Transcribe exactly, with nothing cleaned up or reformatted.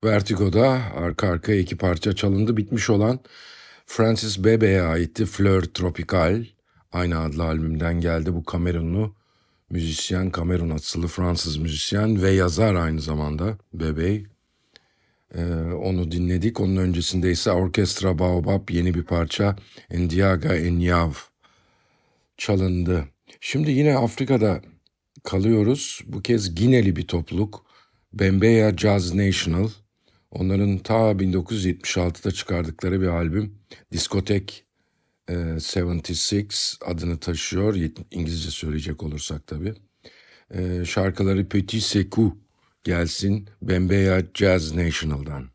Vertigo'da arka arkaya iki parça çalındı. Bitmiş olan Francis Bebe'ye aitti. Fleur Tropical aynı adlı albümden geldi. Bu Kamerunlu müzisyen, Kamerun asıllı Fransız müzisyen ve yazar aynı zamanda Bebe. Ee, onu dinledik. Onun öncesinde ise Orkestra Baobab yeni bir parça Ndiaga Enyav çalındı. Şimdi yine Afrika'da kalıyoruz. Bu kez Gineli bir topluluk. Bembeya Jazz National. Onların ta bin dokuz yüz yetmiş altıda çıkardıkları bir albüm. Diskotek e, yetmiş altı adını taşıyor. İngilizce söyleyecek olursak tabii. E, şarkıları Petit Sekou gelsin Bembeya Jazz National'dan.